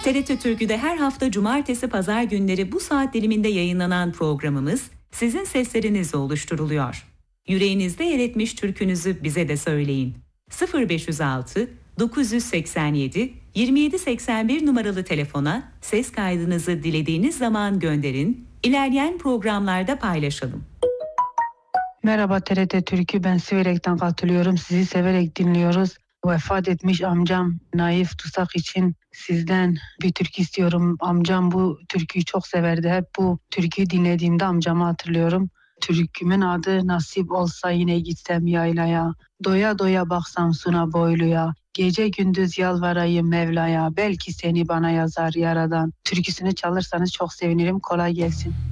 TRT Türkü'de her hafta cumartesi pazar günleri bu saat diliminde yayınlanan programımız sizin seslerinizle oluşturuluyor. Yüreğinizde yer etmiş türkünüzü bize de söyleyin. 0506 987 2781 numaralı telefona ses kaydınızı dilediğiniz zaman gönderin, ilerleyen programlarda paylaşalım. Merhaba TRT Türkü, ben Siverek'ten katılıyorum. Sizi severek dinliyoruz. Vefat etmiş amcam Naif Tusak için sizden bir türkü istiyorum. Amcam bu türküyü çok severdi. Hep bu türküyü dinlediğimde amcamı hatırlıyorum. Türkümün adı Nasip olsa yine gitsem yaylaya. Doya doya baksam suna boyluya. Gece gündüz yalvarayım Mevla'ya. Belki seni bana yazar yaradan. Türküsünü çalırsanız çok sevinirim. Kolay gelsin.